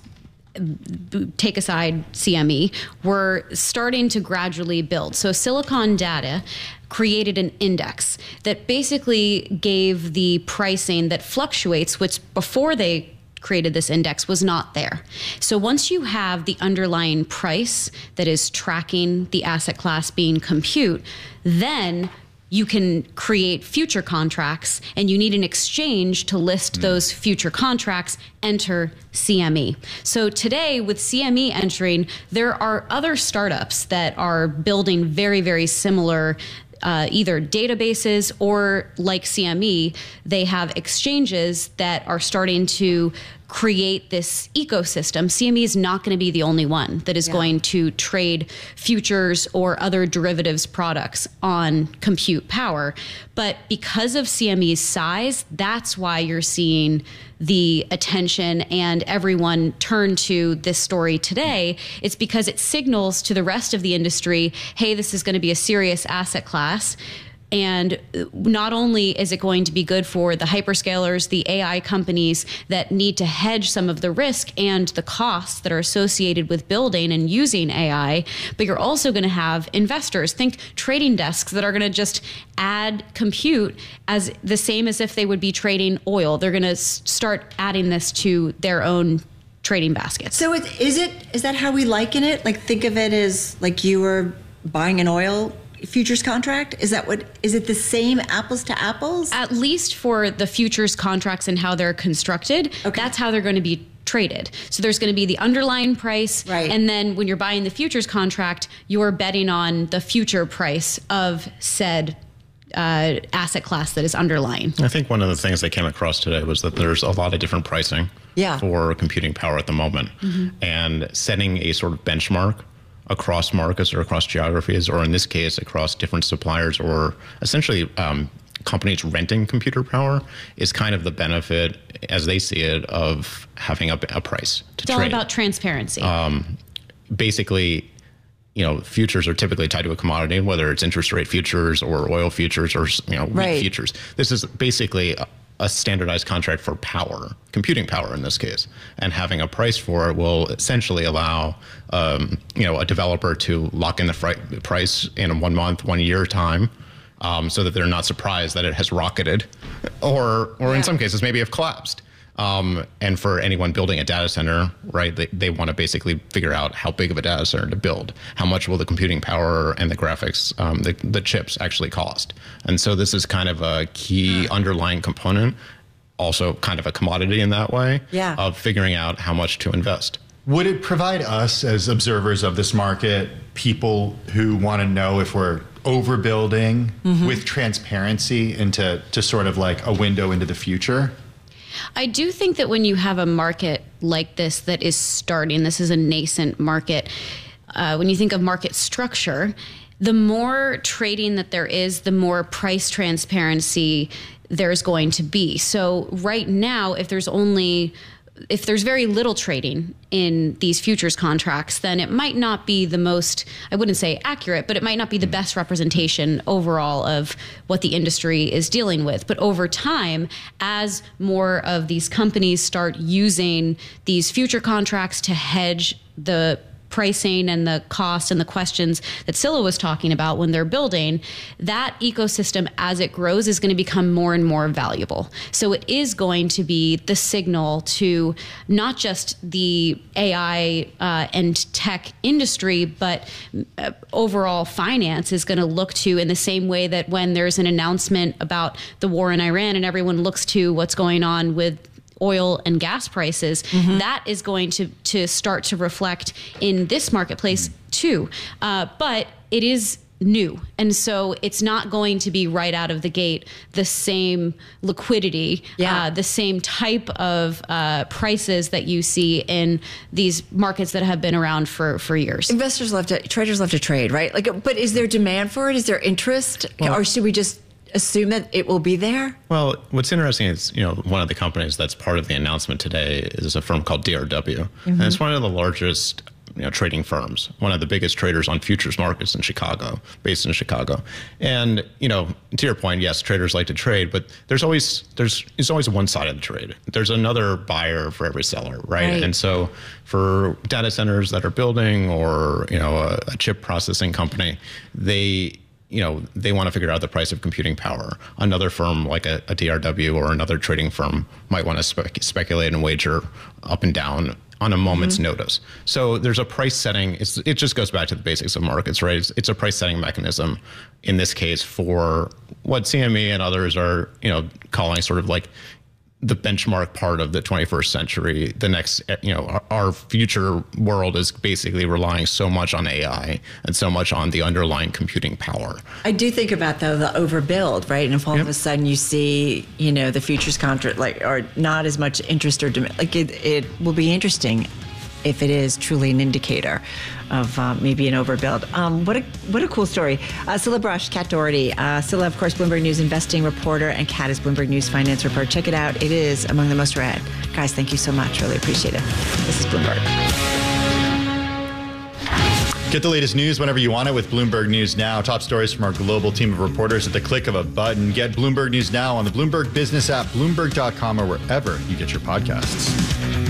take aside C M E, we're starting to gradually build. So Silicon Data created an index that basically gave the pricing that fluctuates, which before they created this index was not there. So once you have the underlying price that is tracking the asset class being compute, then you can create future contracts, and you need an exchange to list mm. those future contracts. Enter C M E. So today, with C M E entering, there are other startups that are building very, very similar Uh, either databases or, like C M E, they have exchanges that are starting to create this ecosystem. C M E is not going to be the only one that is yeah. going to trade futures or other derivatives products on compute power. But because of C M E's size, that's why you're seeing the attention and everyone turn to this story today. It's because it signals to the rest of the industry, hey, this is going to be a serious asset class. And not only is it going to be good for the hyperscalers, the A I companies that need to hedge some of the risk and the costs that are associated with building and using A I, but you're also going to have investors, think trading desks, that are going to just add compute as the same as if they would be trading oil. They're going to start adding this to their own trading baskets. So it, is it, is that how we liken it? Like, think of it as like you were buying an oil futures contract? Is that what, is it the same apples to apples? At least for the futures contracts and how they're constructed, okay. That's how they're going to be traded. So there's going to be the underlying price, right. And then when you're buying the futures contract, you're betting on the future price of said uh, asset class that is underlying. I think one of the things that came across today was that there's a lot of different pricing yeah. for computing power at the moment. Mm-hmm. And setting a sort of benchmark across markets or across geographies, or in this case, across different suppliers or essentially um, companies renting computer power, is kind of the benefit, as they see it, of having a, a price to it's trade. It's all about transparency. Um, basically, you know, futures are typically tied to a commodity, whether it's interest rate futures or oil futures or, you know, wheat right. futures. This is basically a, a standardized contract for power, computing power in this case, and having a price for it will essentially allow, um, you know, a developer to lock in the fri- price in one month, one year time, um, so that they're not surprised that it has rocketed, or, or yeah. in some cases maybe have collapsed. Um, and for anyone building a data center, right, they, they want to basically figure out how big of a data center to build. How much will the computing power and the graphics, um, the, the chips actually cost? And so this is kind of a key underlying component, also kind of a commodity in that way, yeah. of figuring out how much to invest. Would it provide us as observers of this market, people who want to know if we're overbuilding mm-hmm. with transparency into to sort of like a window into the future? I do think that when you have a market like this that is starting, this is a nascent market, uh, when you think of market structure, the more trading that there is, the more price transparency there's going to be. So right now, if there's only if there's very little trading in these futures contracts, then it might not be the most, I wouldn't say accurate, but it might not be the best representation overall of what the industry is dealing with. But over time, as more of these companies start using these future contracts to hedge the pricing and the cost and the questions that Scilla was talking about when they're building, that ecosystem as it grows is going to become more and more valuable. So it is going to be the signal to not just the A I uh, and tech industry, but uh, overall finance is going to look to, in the same way that when there's an announcement about the war in Iran and everyone looks to what's going on with oil and gas prices, mm-hmm. that is going to to start to reflect in this marketplace too. Uh, but it is new. And so it's not going to be right out of the gate the same liquidity, yeah. uh, the same type of uh, prices that you see in these markets that have been around for, for years. Investors love to, traders love to trade, right? Like, but is there demand for it? Is there interest? Well, or should we just assume that it will be there? Well, what's interesting is, you know, one of the companies that's part of the announcement today is a firm called D R W. Mm-hmm. And it's one of the largest, you know, trading firms, one of the biggest traders on futures markets in Chicago, based in Chicago. And, you know, to your point, yes, traders like to trade, but there's always, there's, there's always one side of the trade. There's another buyer for every seller, right? right. And so for data centers that are building, or, you know, a, a chip processing company, they, you know, they want to figure out the price of computing power. Another firm like a, a D R W or another trading firm might want to spe- speculate and wager up and down on a moment's mm-hmm. notice. So there's a price setting. It's, it just goes back to the basics of markets, right? It's, it's a price setting mechanism in this case for what C M E and others are, you know, calling sort of like the benchmark part of the twenty-first century. The next, you know, our, our future world is basically relying so much on A I and so much on the underlying computing power. I do think about, though, the overbuild, right? And if all yep. of a sudden you see, you know, the futures contract, like, or not as much interest or demand, like it, it will be interesting if it is truly an indicator of uh, maybe an overbuild. Um, what a what a cool story. Uh, Scilla Brush, Kat Doherty. Uh, Scilla, of course, Bloomberg News investing reporter, and Kat is Bloomberg News finance reporter. Check it out. It is among the most read. Guys, thank you so much. Really appreciate it. This is Bloomberg. Get the latest news whenever you want it with Bloomberg News Now. Top stories from our global team of reporters at the click of a button. Get Bloomberg News Now on the Bloomberg Business app, Bloomberg dot com, or wherever you get your podcasts.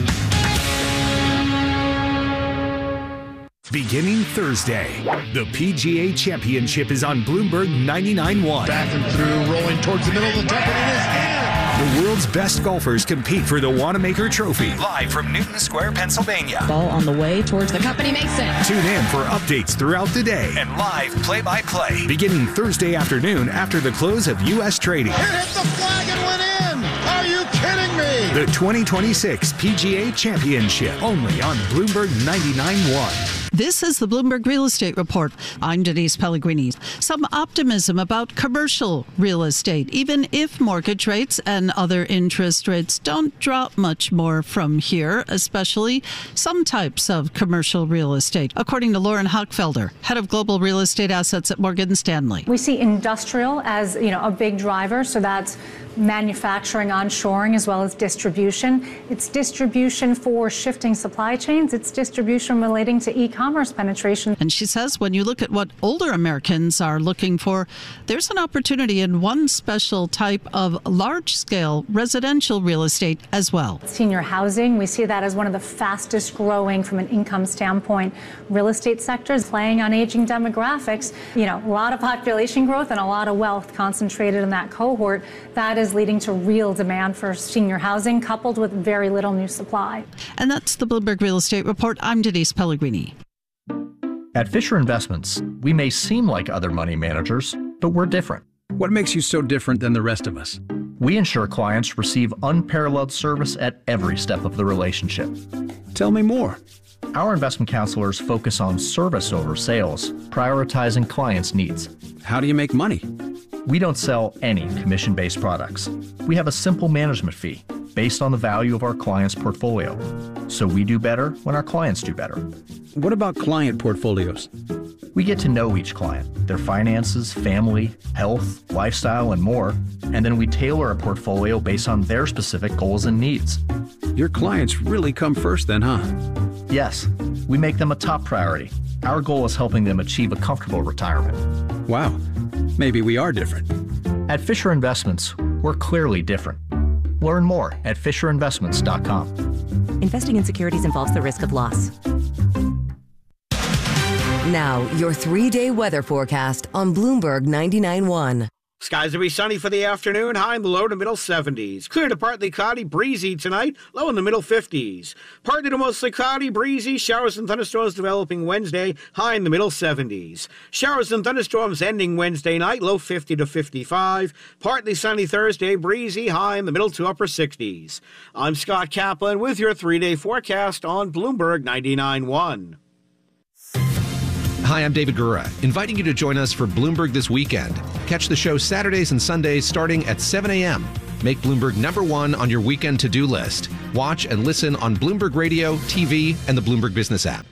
Beginning Thursday, the P G A Championship is on Bloomberg ninety-nine point one. Back and through, rolling towards the middle of the top, and it is in. The world's best golfers compete for the Wanamaker Trophy. Live from Newton Square, Pennsylvania. Ball on the way towards the cup, and he makes it. Tune in for updates throughout the day and live play-by-play. Beginning Thursday afternoon after the close of U S trading. It hit the flag and went in. Are you kidding me? The twenty twenty-six P G A Championship, only on Bloomberg ninety-nine point one. This is the Bloomberg Real Estate Report. I'm Denise Pellegrini. Some optimism about commercial real estate, even if mortgage rates and other interest rates don't drop much more from here, especially some types of commercial real estate, according to Lauren Hochfelder, head of global real estate assets at Morgan Stanley. We see industrial as, you know, a big driver, so that's manufacturing, onshoring, as well as distribution. It's distribution for shifting supply chains. It's distribution relating to e-commerce penetration. And she says when you look at what older Americans are looking for, there's an opportunity in one special type of large-scale residential real estate as well. Senior housing, we see that as one of the fastest growing from an income standpoint real estate sectors, playing on aging demographics. You know, a lot of population growth and a lot of wealth concentrated in that cohort. That is is leading to real demand for senior housing, coupled with very little new supply. And that's the Bloomberg Real Estate Report. I'm Denise Pellegrini. At Fisher Investments, we may seem like other money managers, but we're different. What makes you so different than the rest of us? We ensure clients receive unparalleled service at every step of the relationship. Tell me more. Our investment counselors focus on service over sales, prioritizing clients' needs. How do you make money? We don't sell any commission-based products. We have a simple management fee. based on the value of our clients' portfolio. So we do better when our clients do better. What about client portfolios? We get to know each client, their finances, family, health, lifestyle, and more, and then we tailor a portfolio based on their specific goals and needs. Your clients really come first then, huh? Yes, we make them a top priority. Our goal is helping them achieve a comfortable retirement. Wow, maybe we are different. At Fisher Investments, we're clearly different. Learn more at fisher investments dot com. Investing in securities involves the risk of loss. Now, your three-day weather forecast on Bloomberg ninety-nine point one. Skies will be sunny for the afternoon, high in the low to middle seventies. Clear to partly cloudy, breezy tonight, low in the middle fifties. Partly to mostly cloudy, breezy, showers and thunderstorms developing Wednesday, high in the middle seventies. Showers and thunderstorms ending Wednesday night, low fifty to fifty-five. Partly sunny Thursday, breezy, high in the middle to upper sixties. I'm Scott Kaplan with your three-day forecast on Bloomberg ninety-nine point one. Hi, I'm David Gura, inviting you to join us for Bloomberg This Weekend. Catch the show Saturdays and Sundays starting at seven a.m. Make Bloomberg number one on your weekend to-do list. Watch and listen on Bloomberg Radio, T V, and the Bloomberg Business app.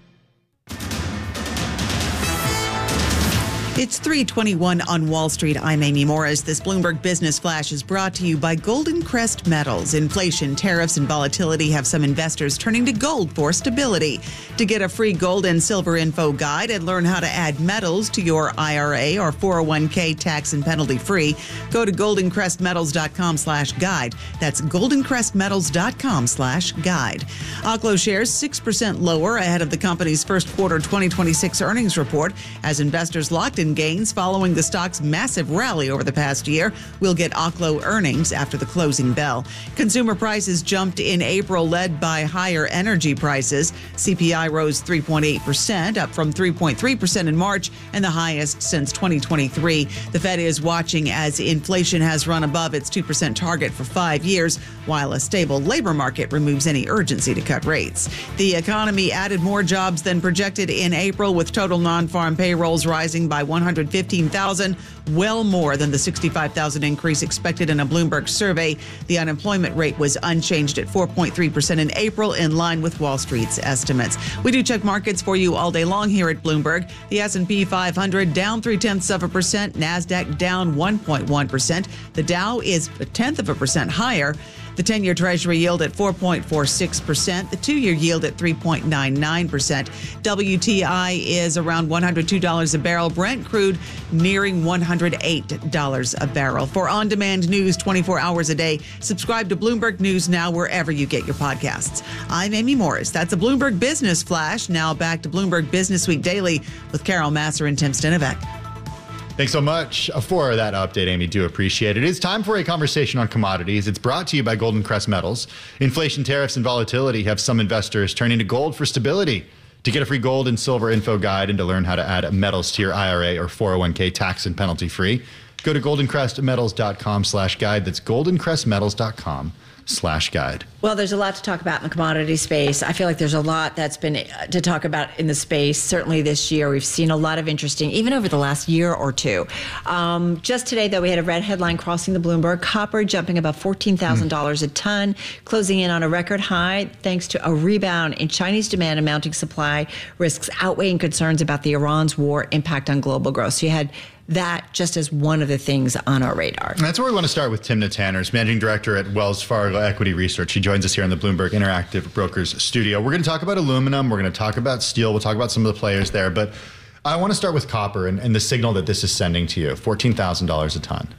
It's three twenty-one on Wall Street. I'm Amy Morris. This Bloomberg Business Flash is brought to you by Golden Crest Metals. Inflation, tariffs, and volatility have some investors turning to gold for stability. To get a free gold and silver info guide and learn how to add metals to your I R A or four oh one k tax and penalty free, go to golden crest metals dot com slash guide. That's golden crest metals dot com slash guide. Oklo shares six percent lower ahead of the company's first quarter twenty twenty-six earnings report as investors locked in gains following the stock's massive rally over the past year. We'll get Oklo earnings after the closing bell. Consumer prices jumped in April, led by higher energy prices. C P I rose three point eight percent, up from three point three percent in March and the highest since twenty twenty-three. The Fed is watching as inflation has run above its two percent target for five years, while a stable labor market removes any urgency to cut rates. The economy added more jobs than projected in April, with total non-farm payrolls rising by one hundred fifteen thousand, well more than the sixty-five thousand increase expected in a Bloomberg survey. The unemployment rate was unchanged at four point three percent in April, in line with Wall Street's estimates. We do check markets for you all day long here at Bloomberg. The S and P five hundred down three-tenths of a percent. NASDAQ down one point one percent. The Dow is a tenth of a percent higher. The ten-year Treasury yield at four point four six percent. The two-year yield at three point nine nine percent. W T I is around one hundred two dollars a barrel. Brent crude nearing one hundred eight dollars a barrel. For on-demand news twenty-four hours a day, subscribe to Bloomberg News Now wherever you get your podcasts. I'm Amy Morris. That's a Bloomberg Business Flash. Now back to Bloomberg Business Week Daily with Carol Massar and Tim Stenovec. Thanks so much for that update, Amy. Do appreciate it. It's time for a conversation on commodities. It's brought to you by Golden Crest Metals. Inflation, tariffs, and volatility have some investors turning to gold for stability. To get a free gold and silver info guide and to learn how to add metals to your I R A or four oh one k tax and penalty free, go to golden crest metals dot com slash guide. That's golden crest metals dot com slash guide. Well, there's a lot to talk about in the commodity space. I feel like there's a lot that's been to talk about in the space. Certainly this year, we've seen a lot of interesting, even over the last year or two. Um, just today, though, we had a red headline crossing the Bloomberg. Copper jumping about fourteen thousand dollars mm. a ton, closing in on a record high, thanks to a rebound in Chinese demand and mounting supply risks outweighing concerns about the Iran's war impact on global growth. So you had that just as one of the things on our radar. And that's where we want to start with Timna Tanners, Managing Director at Wells Fargo Equity Research. He joins us here in the Bloomberg Interactive Brokers studio. We're going to talk about aluminum. We're going to talk about steel. We'll talk about some of the players there. But I want to start with copper and, and the signal that this is sending to you, fourteen thousand dollars a ton.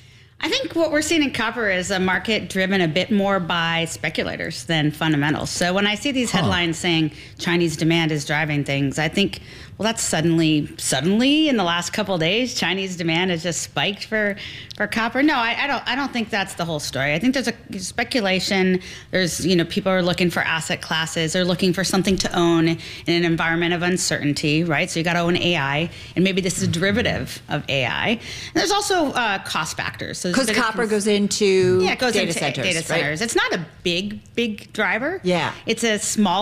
I think what we're seeing in copper is a market driven a bit more by speculators than fundamentals. So when I see these headlines huh. saying Chinese demand is driving things, I think, well, that's suddenly, suddenly in the last couple of days, Chinese demand has just spiked for, for copper. No, I, I don't. I don't think that's the whole story. I think there's a speculation. There's, you know, people are looking for asset classes. They're looking for something to own in an environment of uncertainty, right? So you got to own A I, and maybe this is a derivative of A I. And there's also uh, cost factors. So because copper goes into yeah, it goes data into centers, data centers. Right? It's not a big, big driver. Yeah, it's a small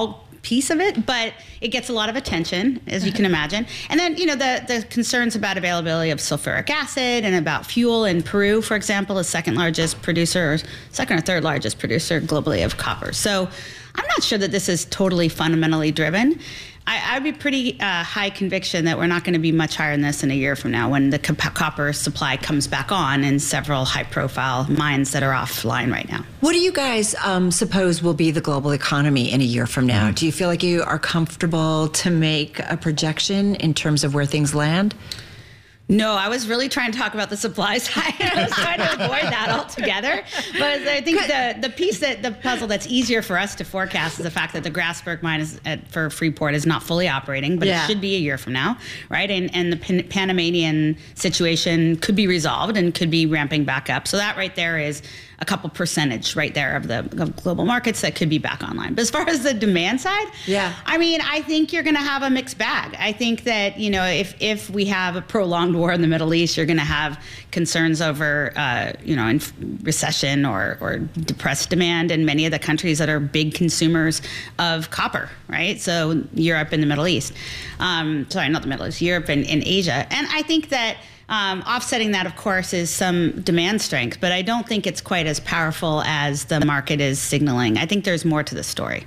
piece of it, but it gets a lot of attention, as you can imagine. And then, you know, the, the concerns about availability of sulfuric acid and about fuel in Peru, for example, the second largest producer, or second or third largest producer globally of copper. So I'm not sure that this is totally fundamentally driven. I, I'd be pretty uh, high conviction that we're not going to be much higher than this in a year from now when the co- copper supply comes back on in several high-profile mines that are offline right now. What do you guys um, suppose will be the global economy in a year from now? Mm-hmm. Do you feel like you are comfortable to make a projection in terms of where things land? No, I was really trying to talk about the supply side. I was trying to avoid that altogether. But I think the, the piece that the puzzle that's easier for us to forecast is the fact that the Grasberg mine is at, for Freeport is not fully operating, but yeah. it should be a year from now, right? And and the Pan- Panamanian situation could be resolved and could be ramping back up. So that right there is a couple percentage right there of the of global markets that could be back online. But as far as the demand side, yeah, I mean, I think you're going to have a mixed bag. I think that, you know, if if we have a prolonged war in the Middle East, you're going to have concerns over, uh, you know, inf- recession or or depressed demand in many of the countries that are big consumers of copper, right? So Europe and the Middle East. Um, sorry, not the Middle East, Europe and, and Asia. And I think that Um, offsetting that, of course, is some demand strength, but I don't think it's quite as powerful as the market is signaling. I think there's more to the story.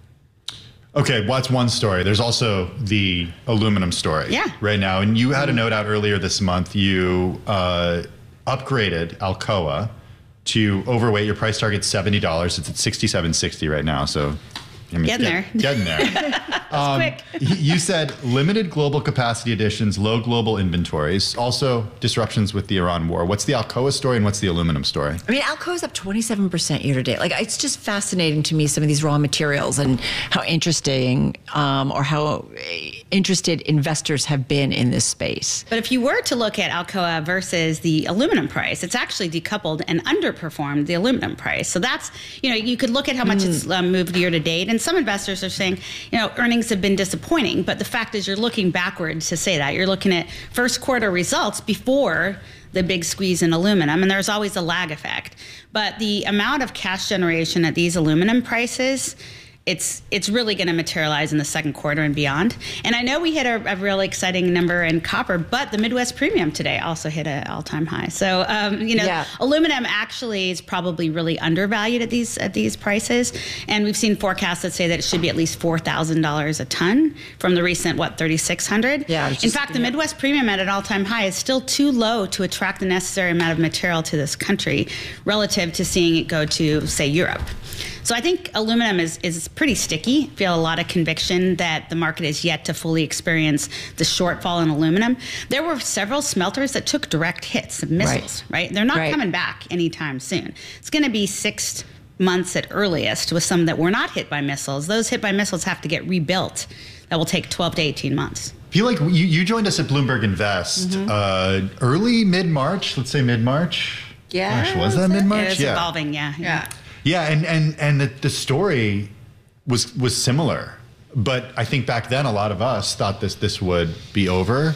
Okay, well, that's one story. There's also the aluminum story yeah. right now. And you had a note out earlier this month. You uh, upgraded Alcoa to overweight. Your price target's seventy dollars. It's at sixty-seven sixty right now. So I mean, getting get, there. Getting there. um, quick. You said limited global capacity additions, low global inventories, also disruptions with the Iran war. What's the Alcoa story and what's the aluminum story? I mean, Alcoa's up twenty-seven percent year to date. Like, it's just fascinating to me, some of these raw materials and how interesting um, or how interested investors have been in this space. But if you were to look at Alcoa versus the aluminum price, it's actually decoupled and underperformed the aluminum price. So that's, you know, you could look at how much mm. it's um, moved year to date. And some investors are saying, you know, earnings have been disappointing. But the fact is, you're looking backwards to say that. You're looking at first quarter results before the big squeeze in aluminum, and there's always a lag effect. But the amount of cash generation at these aluminum prices, it's it's really going to materialize in the second quarter and beyond. And I know we hit a, a really exciting number in copper, but the Midwest Premium today also hit an all-time high. So um, you know, yeah. aluminum actually is probably really undervalued at these at these prices. And we've seen forecasts that say that it should be at least four thousand dollars a ton from the recent what thirty-six hundred. Yeah. In fact, the Midwest Premium at an all-time high is still too low to attract the necessary amount of material to this country relative to seeing it go to, say, Europe. So I think aluminum is, is pretty sticky. I feel a lot of conviction that the market is yet to fully experience the shortfall in aluminum. There were several smelters that took direct hits of missiles, right? right? They're not right. coming back anytime soon. It's going to be six months at earliest with some that were not hit by missiles. Those hit by missiles have to get rebuilt. That will take twelve to eighteen months. I feel like you, you joined us at Bloomberg Invest mm-hmm. uh, early, mid-March, let's say mid-March. Yeah. Gosh, was that mid-March? It's yeah. evolving, yeah. Yeah. yeah. Yeah, and and and the, the story was was similar, but I think back then a lot of us thought this this would be over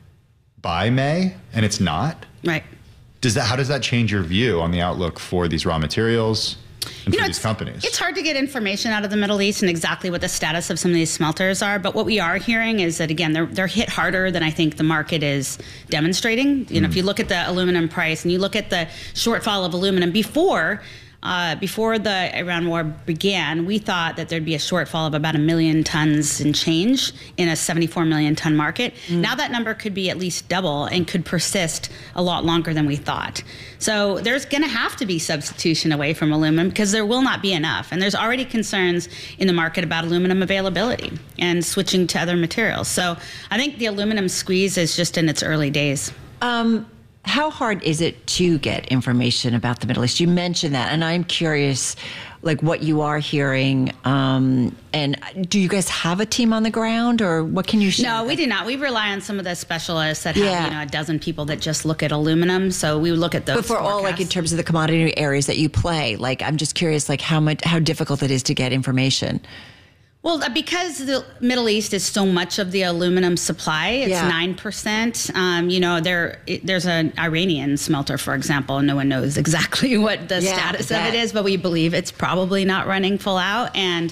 by May, and it's not. Right. Does that how does that change your view on the outlook for these raw materials and you for know, these companies? It's hard to get information out of the Middle East and exactly what the status of some of these smelters are. But what we are hearing is that, again, they're they're hit harder than I think the market is demonstrating. You know, mm. if you look at the aluminum price and you look at the shortfall of aluminum before. Uh, before the Iran war began, we thought that there'd be a shortfall of about a million tons and change in a seventy-four million ton market. Mm. Now that number could be at least double and could persist a lot longer than we thought. So there's going to have to be substitution away from aluminum because there will not be enough. And there's already concerns in the market about aluminum availability and switching to other materials. So I think the aluminum squeeze is just in its early days. Um, How hard is it to get information about the Middle East? You mentioned that, and I'm curious, like, what you are hearing. Um, and do you guys have a team on the ground, or what can you share? No, we do not. We rely on some of the specialists that have, yeah. you know, a dozen people that just look at aluminum. So we would look at those. But for forecasts. all, like, in terms of the commodity areas that you play, like, I'm just curious, like, how much, how difficult it is to get information. Well, because the Middle East is so much of the aluminum supply, it's yeah. nine percent. Um, you know, there it, there's an Iranian smelter, for example, and no one knows exactly what the yeah, status that. of it is, but we believe it's probably not running full out. And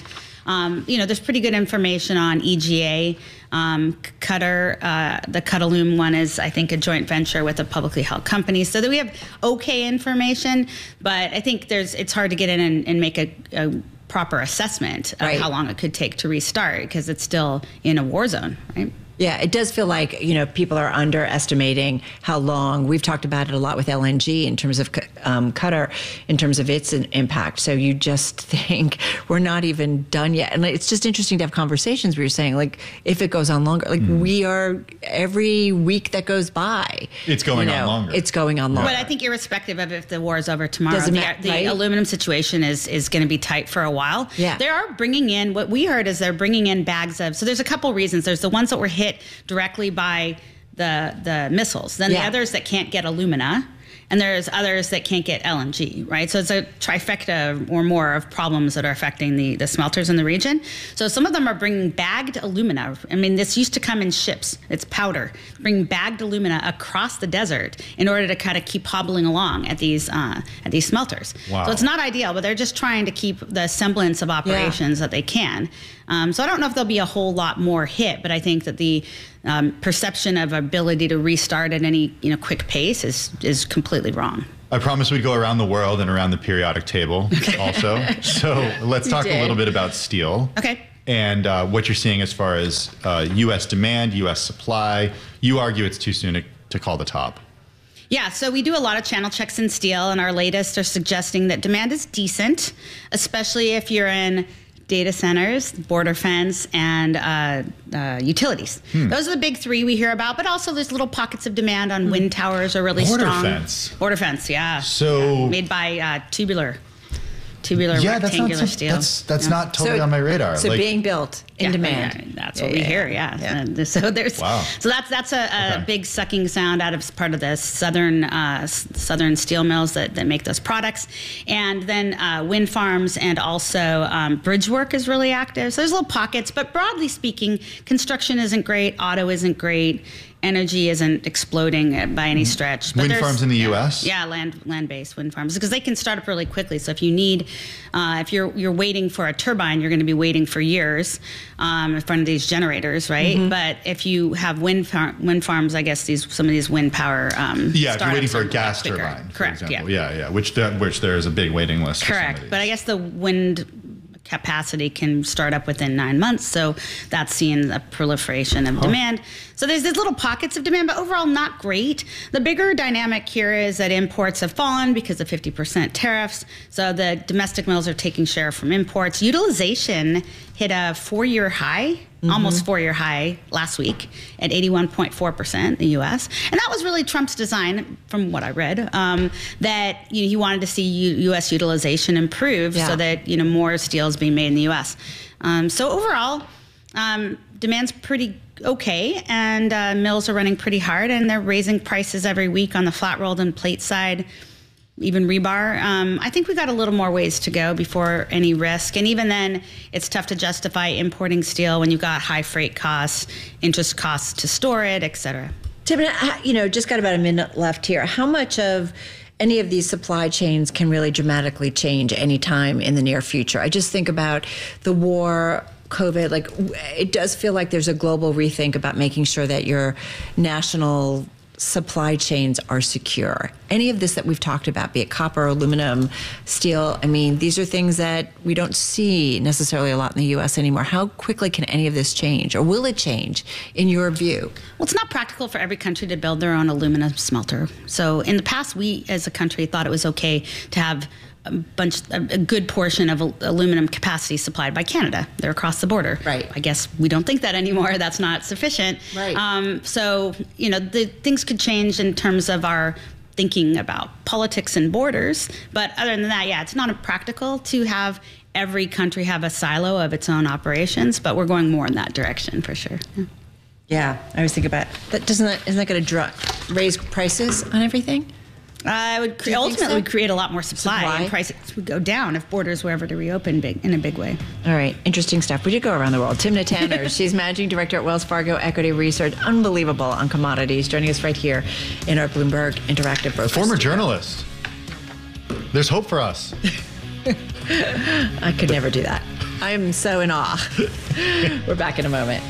Um, you know, there's pretty good information on E G A. Um, Qatar, uh, the Qatalum one is, I think, a joint venture with a publicly held company. So that we have okay information, but I think there's it's hard to get in and, and make a, a proper assessment of Right. how long it could take to restart because it's still in a war zone, right? Yeah, it does feel like, you know, people are underestimating how long. We've talked about it a lot with L N G in terms of um, Qatar, in terms of its impact. So you just think we're not even done yet. And it's just interesting to have conversations where you're saying, like, if it goes on longer, like mm. we are, every week that goes by. It's going you know, on longer. It's going on longer. But I think irrespective of if the war is over tomorrow, Doesn't the, matter, the right? aluminum situation is, is going to be tight for a while. Yeah. They are bringing in, what we heard is they're bringing in bags of, so there's a couple reasons. There's the ones that were hit directly by the the missiles. Then Yeah. the others that can't get alumina. And there's others that can't get L N G, right? So it's a trifecta or more of problems that are affecting the, the smelters in the region. So some of them are bringing bagged alumina. I mean, this used to come in ships. It's powder. Bring bagged alumina across the desert in order to kind of keep hobbling along at these uh, at these smelters. Wow. So it's not ideal, but they're just trying to keep the semblance of operations yeah. that they can. Um, so I don't know if there'll be a whole lot more hit, but I think that the um, perception of ability to restart at any you know quick pace is is completely wrong. I promised we'd go around the world and around the periodic table also. So let's talk a little bit about steel. Okay. And uh, what you're seeing as far as uh, U S demand, U S supply. You argue it's too soon to, to call the top. Yeah, so we do a lot of channel checks in steel, and our latest are suggesting that demand is decent, especially if you're in data centers, border fence, and uh, uh, utilities. Hmm. Those are the big three we hear about, but also there's little pockets of demand on hmm. wind towers are really border strong. Border fence. Border fence, yeah. So yeah. Made by uh, tubular. Tubular yeah, rectangular that's not, steel. That's that's yeah. not totally so, on my radar. So like, being built in yeah, demand. Yeah, that's yeah, what we yeah, hear. Yeah. yeah. And so there's wow. so that's that's a, a okay. big sucking sound out of part of the southern uh, southern steel mills that, that make those products, and then uh, wind farms and also um, bridge work is really active. So there's little pockets, but broadly speaking, construction isn't great. Auto isn't great. Energy isn't exploding by any stretch. But wind farms in the yeah, U S? Yeah, land land-based wind farms, because they can start up really quickly. So if you need, uh, if you're you're waiting for a turbine, you're going to be waiting for years um, in front of these generators, right? Mm-hmm. But if you have wind far- wind farms, I guess these some of these wind power. Um, yeah, if you're waiting for a gas turbine, for correct? example. Yeah, yeah, yeah. Which the, which there is a big waiting list. Correct, but I guess the wind capacity can start up within nine months. So that's seeing a proliferation of huh. demand. So there's these little pockets of demand, but overall not great. The bigger dynamic here is that imports have fallen because of fifty percent tariffs. So the domestic mills are taking share from imports. Utilization hit a four-year high, mm-hmm. almost four-year high last week at eighty-one point four percent in the U S. And that was really Trump's design, from what I read, um, that you know, he wanted to see U- U.S. utilization improve yeah. so that you know more steel is being made in the U S. Um, so overall, um, demand's pretty okay, and uh, mills are running pretty hard, and they're raising prices every week on the flat rolled and plate side, even rebar. Um, I think we got a little more ways to go before any risk. And even then, it's tough to justify importing steel when you've got high freight costs, interest costs to store it, et cetera. Tim, you know, just got about a minute left here. How much of any of these supply chains can really dramatically change anytime in the near future? I just think about the war, COVID, like it does feel like there's a global rethink about making sure that your national supply chains are secure. Any of this that we've talked about, be it copper, aluminum, steel, I mean, these are things that we don't see necessarily a lot in the U S anymore. How quickly can any of this change, or will it change in your view? Well, it's not practical for every country to build their own aluminum smelter. So in the past, we as a country thought it was okay to have a bunch, a good portion of aluminum capacity supplied by Canada. They're across the border. Right. I guess we don't think that anymore. That's not sufficient. Right. Um, so, you know, the things could change in terms of our thinking about politics and borders. But other than that, yeah, it's not practical to have every country have a silo of its own operations, but we're going more in that direction for sure. Yeah. Yeah, I always think about that. Doesn't that isn't that going to dr- raise prices on everything? Uh, it would cre- ultimately so? create a lot more supply, supply, and prices would go down if borders were ever to reopen big in a big way. All right, interesting stuff. We did go around the world. Timna Tanner, she's managing director at Wells Fargo Equity Research. Unbelievable on commodities. Joining us right here in our Bloomberg Interactive Brokers. Former journalist. There's hope for us. I could never do that. I am so in awe. We're back in a moment.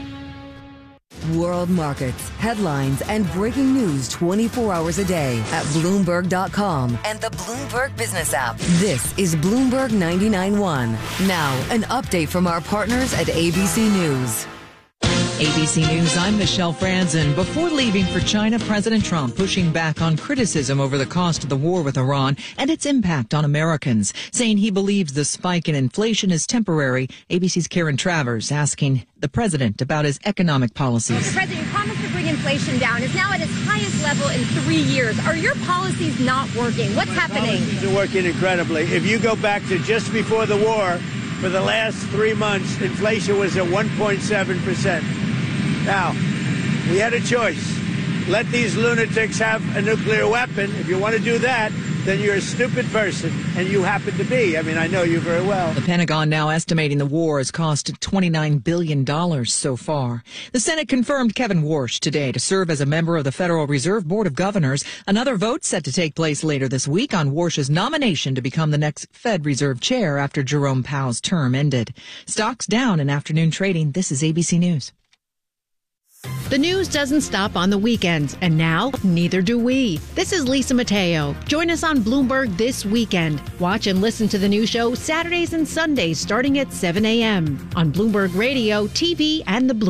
World markets, headlines, and breaking news twenty-four hours a day at Bloomberg dot com and the Bloomberg Business app. This is Bloomberg ninety-nine point one. Now, an update from our partners at A B C News. A B C News, I'm Michelle Franzen. Before leaving for China, President Trump pushing back on criticism over the cost of the war with Iran and its impact on Americans, saying he believes the spike in inflation is temporary. A B C's Karen Travers asking the president about his economic policies. Mister President, you promised to bring inflation down. It's now at its highest level in three years. Are your policies not working? What's happening? Policies are working incredibly. If you go back to just before the war, for the last three months, inflation was at one point seven percent. Now, we had a choice. Let these lunatics have a nuclear weapon. If you want to do that, then you're a stupid person, and you happen to be. I mean, I know you very well. The Pentagon now estimating the war has cost twenty-nine billion dollars so far. The Senate confirmed Kevin Warsh today to serve as a member of the Federal Reserve Board of Governors. Another vote set to take place later this week on Warsh's nomination to become the next Fed Reserve Chair after Jerome Powell's term ended. Stocks down in afternoon trading. This is A B C News. The news doesn't stop on the weekends, and now neither do we. This is Lisa Mateo. Join us on Bloomberg this weekend. Watch and listen to the new show Saturdays and Sundays starting at seven a.m. on Bloomberg Radio, T V, and the Bloomberg.